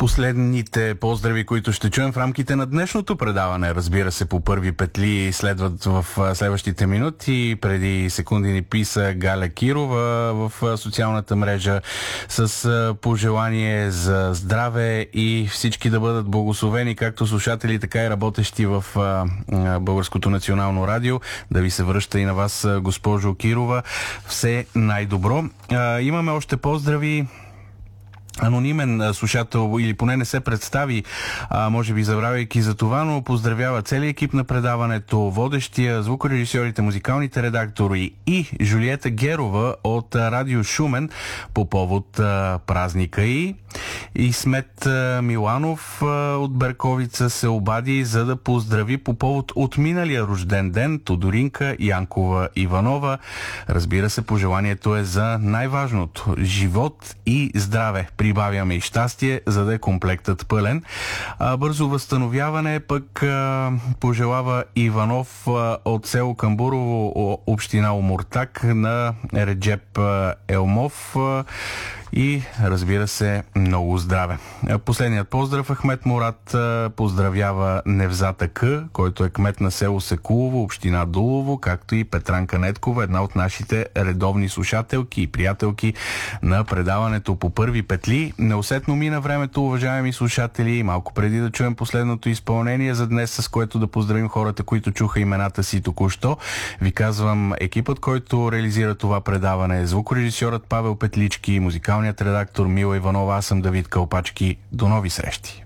Последните поздрави, които ще чуем в рамките на днешното предаване, разбира се, по първи петли следват в следващите минути. Преди секунди ни писа Галя Кирова в социалната мрежа с пожелание за здраве и всички да бъдат благословени, както слушатели, така и работещи в Българското национално радио. Да ви се връща и на вас, госпожо Кирова. Все най-добро. Имаме още поздрави. Анонимен слушател, или поне не се представи, може би забравяйки за това, но поздравява целият екип на предаването, водещия, звукорежисьорите, музикалните редактори и Жулиета Герова от Радио Шумен по повод празника и Смет Миланов от Берковица се обади, за да поздрави по повод отминалия рожден ден Тодоринка Янкова Иванова. Разбира се, пожеланието е за най-важното – живот и здраве. Прибавяме и щастие, за да е комплектът пълен. Бързо възстановяване пък пожелава Иванов от село Камбурово, община Омуртаг, на Реджеп Елмов. И, разбира се, много здраве. Последният поздрав, Ахмет Мурат поздравява Невзата К, който е кмет на село Секулово, община Дулово, както и Петранка Неткова, една от нашите редовни слушателки и приятелки на предаването по първи петли. Неусетно мина времето, уважаеми слушатели, малко преди да чуем последното изпълнение за днес, с което да поздравим хората, които чуха имената си току-що. Ви казвам, екипът, който реализира това предаване, звукорежисьорът Павел Петлички, музикалният редактор Мила Иванова, аз съм Давид Кълпачки. До нови срещи!